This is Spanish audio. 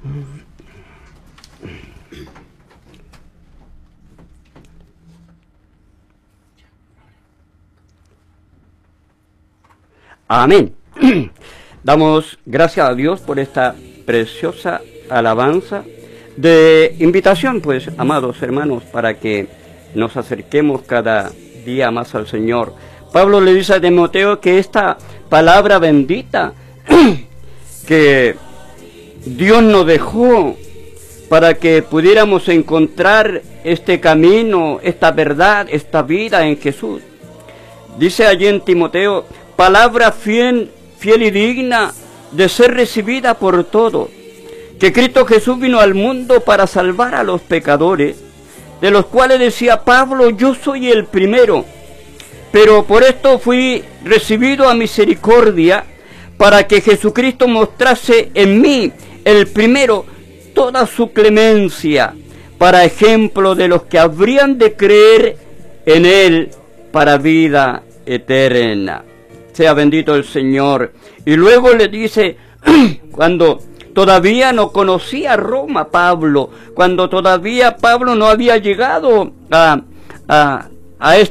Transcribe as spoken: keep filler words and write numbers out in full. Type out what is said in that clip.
Amén. Damos gracias a Dios por esta preciosa alabanza de invitación, pues, amados hermanos, para que nos acerquemos cada día más al Señor. Pablo le dice a Timoteo que esta palabra bendita que Dios nos dejó para que pudiéramos encontrar este camino, esta verdad, esta vida en Jesús. Dice allí en Timoteo, palabra fiel, fiel y digna de ser recibida por todos, que Cristo Jesús vino al mundo para salvar a los pecadores, de los cuales decía Pablo, yo soy el primero, pero por esto fui recibido a misericordia, para que Jesucristo mostrase en mí, el primero, toda su clemencia, para ejemplo de los que habrían de creer en él para vida eterna. Sea bendito el Señor. Y luego le dice, cuando todavía no conocía Roma Pablo, cuando todavía Pablo no había llegado a, a, a